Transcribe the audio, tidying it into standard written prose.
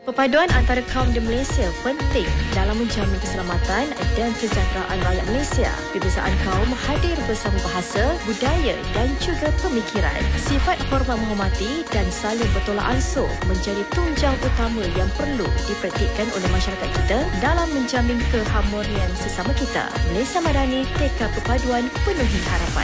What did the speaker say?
Perpaduan antara kaum di Malaysia penting dalam menjamin keselamatan dan kesejahteraan rakyat Malaysia. Perbezaan kaum hadir bersama bahasa, budaya dan juga pemikiran. Sifat hormat menghormati dan saling bertolak ansur menjadi tunjang utama yang perlu dipraktikkan oleh masyarakat kita dalam menjamin keharmonian sesama kita. Malaysia Madani, teka perpaduan penuhi harapan.